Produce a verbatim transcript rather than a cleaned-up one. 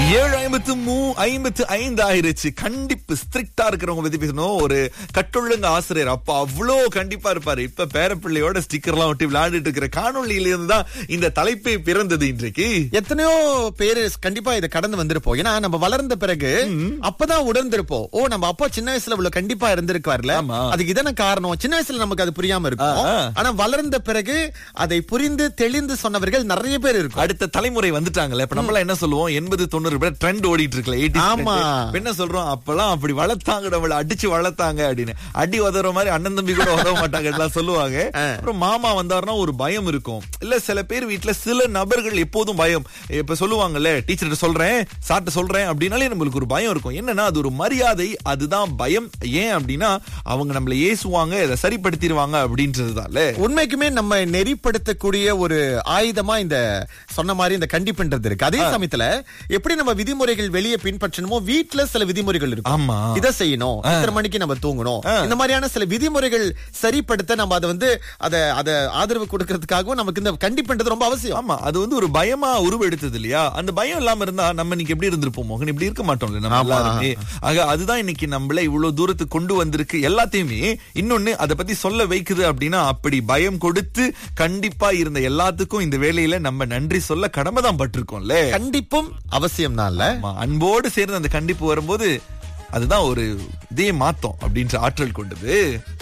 ஏழு ஐம்பத்து மூ ஐம்பத்து ஐந்து ஆயிருச்சு. கண்டிப்பு ஸ்ட்ரிக்டா இருக்கிறவங்க பத்தி பேசணும். ஒரு கட்டுள்ளுங்க ஆசிரியர் அப்ப அவ்வளோ கண்டிப்பா இருப்பாரு. இப்ப பேரப்பிள்ளையோட ஸ்டிக்கர் எல்லாம் ஒட்டி விளையாடிட்டு இருக்கிற காணொலியில இருந்து தான் இந்த தலைப்பே பிறந்தது. இன்றைக்கு எத்தனையோ பேரு கண்டிப்பா இதை கடந்து வந்திருப்போம். ஏன்னா நம்ம வளர்ந்த பிறகு அப்பதான் உணர்ந்திருப்போம். ஓ, நம்ம அப்பா சின்ன வயசுல இவ்வளவு கண்டிப்பா இருந்திருக்காருல, அதுக்கு இதான காரணம். சின்ன வயசுல நமக்கு அது புரியாம இருக்கும். ஆனா வளர்ந்த பிறகு அதை புரிந்து தெளிந்து சொன்னவர்கள் நிறைய பேர் இருக்கும். அடுத்த தலைமுறை வந்துட்டாங்கல்ல. இப்ப நம்மள என்ன சொல்லுவோம், எண்பது தொண்ணூறு ட்ரெண்ட் ஓடிட்டு இருக்குல்ல. ஆமா, என்ன சொல்றோம், அப்பெல்லாம் அப்படி வளர்த்தாங்க, நம்மள அடிச்சு வளர்த்தாங்க அப்படின்னு. அடி உதற மாதிரி அண்ணன் தம்பி கூட உதவ மாட்டாங்க எல்லாம் சொல்லுவாங்க. அப்புறம் மாமா வந்தாருன்னா ஒரு பயம் இருக்கும். இல்ல சில பேர் வீட்டுல சில நபர்கள் எப்போதும் பயம். இப்ப சொல்லுவாங்கல்ல, டீச்சர்கிட்ட சொல்றேன், சார்ட்ட சொல்றேன் அப்படின்னாலே நம்மளுக்கு ஒரு பயம் இருக்கும். என்னன்னா அது ஒரு மரியாதை, அதுதான் பயம். ஏன் அப்படின்னா அவங்க நம்மள ஏசுவாங்க, இதை சரிப்படுத்திடுவாங்க அப்படின்றதுதான்ல. உண்மைக்குமே நம்ம நெறிப்படுத்தக்கூடிய ஒரு ஆயுதமா இந்த சொன்ன மாதிரி இந்த கண்டிப்புன்றது இருக்கு. அதே சமயத்துல எப்படி நம்ம விதிமுறைகள் வெளியே பின்பற்றணுமோ, வீட்டுல சில விதிமுறைகள் இருக்கு. ஆமா, இதை செய்யணும், இத்தனை மணிக்கு நம்ம தூங்கணும், இந்த மாதிரியான சில விதிமுறைகள் சரிப்படுத்த நம்ம அதை வந்து அதை அதை ஆதரவு கொடுக்கறதுக்காகவும் நமக்கு இந்த கண்டிப்புன்றது ரொம்ப அவசியம். ஆமா, அது வந்து ஒரு பயமா உருவெடுத்தது இல்லையா. அந்த பயம் இல்லாம இருந்தா நம்ம இன்னைக்கு எப்படி இருந்திருப்போம் மோகன், இப்படி இருக்க மாட்டோம்ல நம்ம எல்லாருமே. ஆக அதுதான் இன்னைக்கு நம்மள இவ்வளவு தூரத்துக்கு கொண்டு வந்திருக்கு. எல்லாத்தையுமே இன்னொன்னு அதை பத்தி சொல்ல வைக்குது அப்படின்னா, அப்படி பயம் கொடுத்து கண்டிப்பா இருந்த எல்லாத்துக்கும் இந்த வேலையில நம்ம நன்றி சொல்ல கடமை தான் பட்டிருக்கோம்ல. கண்டிப்பும் அவசியம் தான். அன்போடு சேர்ந்து அந்த கண்டிப்பு வரும்போது அதுதான் ஒரு இதே மாத்தம் அப்படின்ற ஆற்றல் கொண்டது.